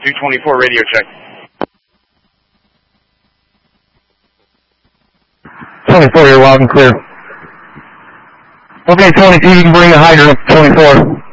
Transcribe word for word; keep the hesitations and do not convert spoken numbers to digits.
two twenty-four radio check. twenty-four, you're loud and clear. Okay, twenty-two, you can bring the hydrant up to twenty-four.